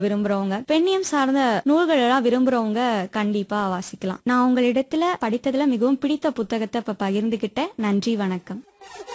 விரும்புறவங்க, பெண்ணியம் சார்ந்த நூல்கள் எல்லாம் விரும்புறவங்க கண்டிப்பா வாசிக்கலாம். நான் உங்களிடத்துல படித்ததுல மிகவும் பிடித்த புத்தகத்தை இப்ப பகிர்ந்துகிட்டேன். நன்றி, வணக்கம்.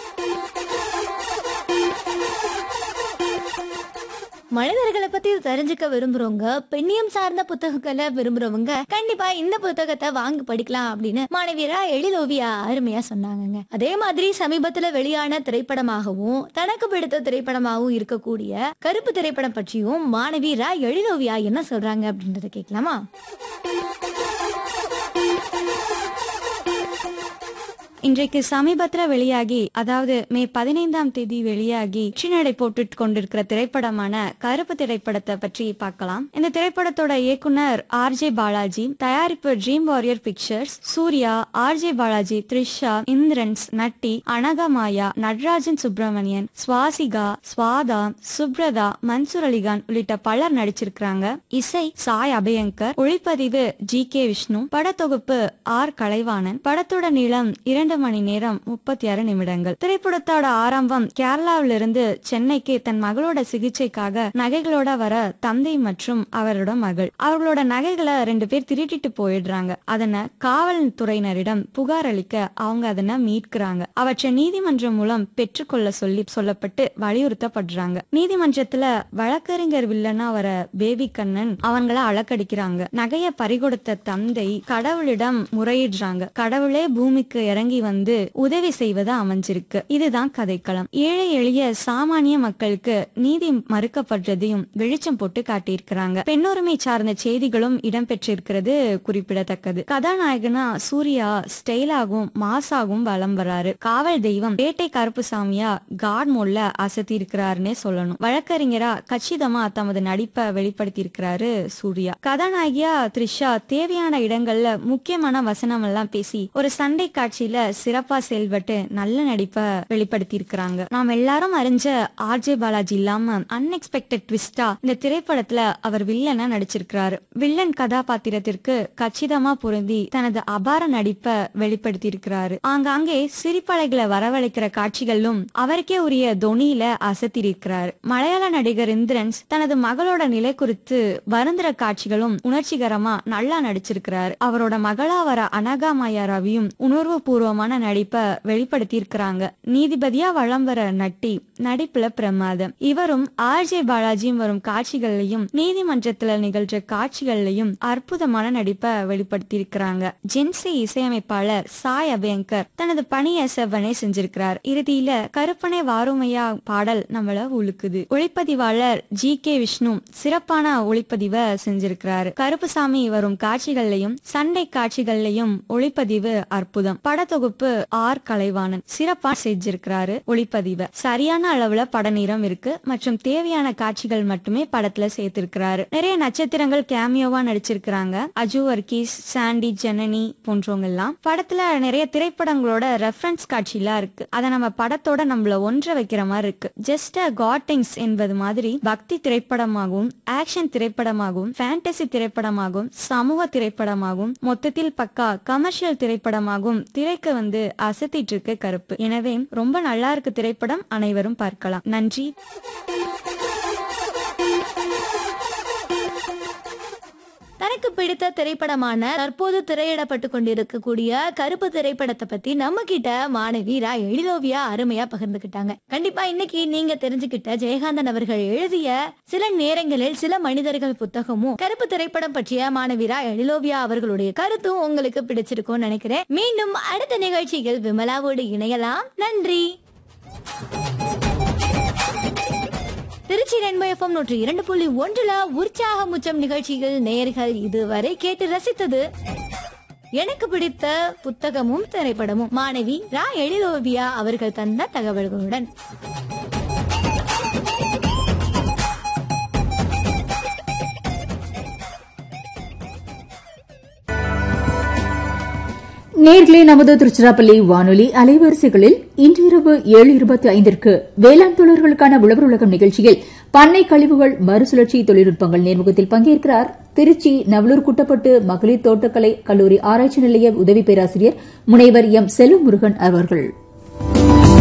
மனிதர்களை பத்தி தெரிஞ்சுக்க விரும்புறவங்க, பெண்ணியம் சார்ந்த புத்தகங்களை விரும்புறவங்க கண்டிப்பா இந்த புத்தகத்தை வாங்கி படிக்கலாம் அப்படின்னு மாணவியரா எழிலோவியா அருமையா சொன்னாங்க. அதே மாதிரி சமீபத்துல வெளியான திரைப்படமாகவும் தனக்கு பிடித்த திரைப்படமாகவும் இருக்கக்கூடிய கருப்பு திரைப்படம் பற்றியும் மாணவியரா எழிலோவியா என்ன சொல்றாங்க அப்படின்றத கேட்கலாமா? இன்றைக்கு சமீபத்துல வெளியாகி, அதாவது மே 15ஆம் தேதி வெளியாகி வெற்றிநடை போட்டு கொண்டிருக்கிற திரைப்படமான கருப்பு திரைப்படத்தை பற்றி பார்க்கலாம். இந்த திரைப்படத்தோட இயக்குனர் ஆர்ஜே பாலாஜி, தயாரிப்பு dream warrior pictures. Surya, RJ Balaji, Trisha, Indrans, நட்டி, அனகமாயா, நடராஜன் சுப்பிரமணியன், சுவாசிகா, ஸ்வாதா, சுப்ரதா, மன்சூர் அலிகான் உள்ளிட்ட பலர் நடிச்சிருக்காங்க. இசை சாய் அபயங்கர், ஒளிப்பதிவு ஜி.கே. விஷ்ணு, படத்தொகுப்பு ஆர். கலைவாணன். படத்தோட நீளம் 2 மணி நேரம் 36 நிமிடங்கள். திரைப்படத்தோட ஆரம்பம் கேரளாவிலிருந்து சென்னைக்கு தன் மகளோட சிகிச்சைக்காக நகைகளோட வர தந்தை மற்றும் அவரோட மகள். அவர்களோட நகைகளை 2 பேர் திருட்டிட்டு போயிடுறாங்க. அதனை காவல்துறையினரிடம் புகார் அளிக்க அவங்க அதனை மீட்கிறாங்க. அவற்றை நீதிமன்றம் மூலம் பெற்றுக்கொள்ள சொல்லப்பட்டு வலியுறுத்தப்படுறாங்க. நீதிமன்றத்துல வழக்கறிஞர் வில்லனா வர பேபி கண்ணன் அவங்கள அலக்கடிக்கிறாங்க. நகைய பறிகொடுத்த தந்தை கடவுளிடம் முறையிடுறாங்க. கடவுளே பூமிக்கு இறங்கி வந்து உதவி செய்வது அமைஞ்சிருக்கு. இதுதான் கதைக்களம். ஏழை எளிய சாமானிய மக்களுக்கு நீதி மறுக்கப்படுறதையும் வெளிச்சம் போட்டு காட்டியிருக்கிறாங்க. பெண்ணுரிமை சார்ந்த செய்திகளும் இடம்பெற்றிருக்கிறது குறிப்பிடத்தக்கது. கதாநாயகனா சூர்யா ஸ்டைலாகவும் மாசாகவும் வலம் வராரு. காவல் தெய்வம் வேட்டை கருப்புசாமியா காட் மோட்ல அசத்தி இருக்கிறாருன்னே சொல்லணும். வழக்கறிஞரா கச்சிதமா தமது நடிப்பை வெளிப்படுத்தி இருக்கிறாரு சூர்யா. கதாநாயகியா த்ரிஷா தேவையான இடங்கள்ல முக்கியமான வசனம் எல்லாம் பேசி ஒரு சண்டை காட்சியில சிறப்பா செயல்பட்டு நல்ல நடிப்பை வெளிப்படுத்தி இருக்கிறாங்க. நாம் எல்லாரும் அறிஞ்ச ஆர்ஜே பாலாஜி இல்லாம அன்எக்ஸ்பெக்டட் ட்விஸ்டா இந்த திரைப்படத்துல அவர் வில்லனா நடிச்சிருக்கிறாரு. வில்லன் கதாபாத்திரத்திற்கு கச்சிதமா பொருந்தி தனது அபார நடிப்பை வெளிப்படுத்தி இருக்கிறாரு. ஆங்காங்கே சிரிப்பலைகளை வரவழைக்கிற காட்சிகளும் அவருக்கே உரிய தொனியில அசத்திருக்கிறாரு. மலையாள நடிகர் இந்திரன்ஸ் தனது மகளோட நிலை குறித்து வருந்துற காட்சிகளும் உணர்ச்சிகரமா நல்லா நடிச்சிருக்கிறாரு. அவரோட மகளா வர அனகமாயா ரவியும் உணர்வு பூர்வமான நடிப்பை வெளிப்படுத்தி இருக்கிறாங்க. நீதிபதியா வளம் வர நட்டி நடிப்புல பிரமாதம். இவரும் ஆர்ஜே பாலாஜியும் வரும் காட்சிகள்லையும் நீதிமன்றத்துல நிகழ்ற காட்சிகள்லையும் அற்புதமான நடிப்பை வெளிப்படுத்தி இருக்கிறாங்க. ஜென்சி இசையமைப்பாளர் சாய் அபயங்கர் தனது பணியை செவ்வனே செஞ்சிருக்கிறார். இறுதியில கருப்பனை வாருமையா பாடல் நம்மள உழுக்குது. ஒளிப்பதிவாளர் ஜி.கே. விஷ்ணு சிறப்பான ஒளிப்பதிவை செஞ்சிருக்கிறாரு. கருப்புசாமி வரும் காட்சிகள்லையும் சண்டை காட்சிகள்லையும் ஒளிப்பதிவு அற்புதம். படத்தொகுப்பு ஆர். கலைவாணன் சிறப்பா செஞ்சிருக்கிறாரு. ஒளிப்பதிவு சரியான அளவுல படநீரம் இருக்கு மற்றும் தேவையான காட்சிகள் மட்டுமே படத்துல சேர்த்திருக்கிறாரு. நிறைய நட்சத்திரங்கள் கேமியோவா நடிச்சிருக்கிறாங்க. அஜு வர்கீஸ், சாண்டி, ஜனனி போன்றவங்க எல்லாம் படத்துல நிறைய திரைப்படங்களோட ரெஃபரன்ஸ் காட்சிலாம் இருக்கு. அதை நம்ம படத்தோட நம்மள ஒன்ற வைக்கிற மாதிரி இருக்கு. ஜஸ்ட் காட்டிங்ஸ் என்பது மாதிரி பக்தி திரைப்படமாகவும் ஆக்ஷன் திரைப்படமாகவும் ஃபேண்டசி திரைப்படமாகவும் சமூக திரைப்படமாகவும் மொத்தத்தில் பக்கா கமர்ஷியல் திரைப்படமாகவும் திரைக்கு வந்து அசத்திட்டு இருக்கு கருப்பு. எனவே ரொம்ப நல்லா இருக்கு திரைப்படம். அனைவரும் பார்க்கலாம். நன்றி. தனக்கு பிடித்த திரைப்படமான தற்போது திரையிடப்பட்டு கொண்டிருக்கக்கூடிய கருப்பு திரைப்படத்தை பத்தி நம்ம கிட்ட மாணவி ரா எழிலோவியா அருமையா பகிர்ந்துகிட்டாங்க. கண்டிப்பா இன்னைக்கு நீங்க தெரிஞ்சுக்கிட்ட ஜெயகாந்தன் அவர்கள் எழுதிய சில நேரங்களில் சில மனிதர்கள் புத்தகமும் கருப்பு திரைப்படம் பற்றிய மாணவி ரா எழிலோவியா அவர்களுடைய கருத்தும் உங்களுக்கு பிடிச்சிருக்கும் நினைக்கிறேன். மீண்டும் அடுத்த நிகழ்ச்சிகள் விமலாவோடு இணையலாம். நன்றி. திருச்சி ரெயின்போ எஃப்எம் 102.1 உற்சாக முச்சம் நிகழ்ச்சிகள் நேயர்கள் இதுவரை கேட்டு ரசித்தது எனக்கு பிடித்த புத்தகமும் திரைப்படமும் மாணவி ரா எழிலோவியா அவர்கள் தந்த தகவல்களுடன். நேர்களே, நமது திருச்சிராப்பள்ளி வானொலி அலைவரிசைகளில் இன்று இரவு 7:25 வேளாண் தொழில்களுக்கான உழவர் உலகம் நிகழ்ச்சியில் பண்ணை கழிவுகள் மறுசுழற்சி தொழில்நுட்பங்கள் நேர்முகத்தில் பங்கேற்கிறார் திருச்சி நவலூர் குட்டப்பட்டு மகளிர் தோட்டக்கலை கல்லூரி ஆராய்ச்சி நிலைய உதவி பேராசிரியர் முனைவர் எம். செல்வமுருகன் அவர்கள்.